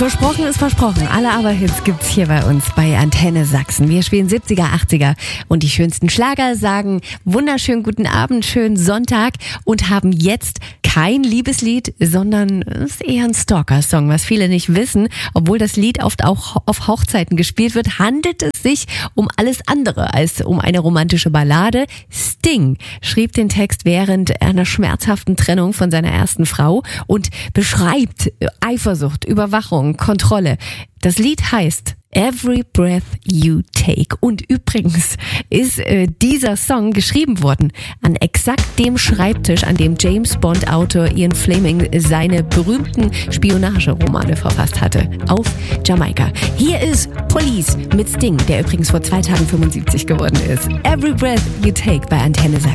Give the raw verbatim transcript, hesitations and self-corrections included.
Versprochen ist versprochen. Alle Aber-Hits gibt's hier bei uns bei Antenne Sachsen. Wir spielen siebziger, achtziger und die schönsten Schlager, sagen wunderschönen guten Abend, schönen Sonntag und haben jetzt kein Liebeslied, sondern es ist eher ein Stalker-Song, was viele nicht wissen. Obwohl das Lied oft auch auf Hochzeiten gespielt wird, handelt es sich um alles andere als um eine romantische Ballade. Sting schrieb den Text während einer schmerzhaften Trennung von seiner ersten Frau und beschreibt Eifersucht, Überwachung, Kontrolle. Das Lied heißt Every Breath You Take. Und übrigens ist äh, dieser Song geschrieben worden an exakt dem Schreibtisch, an dem James Bond-Autor Ian Fleming seine berühmten Spionageromane verfasst hatte, auf Jamaika. Hier ist Police mit Sting, der übrigens vor zwei Tagen fünfundsiebzig geworden ist. Every Breath You Take bei Antenne Sachsen.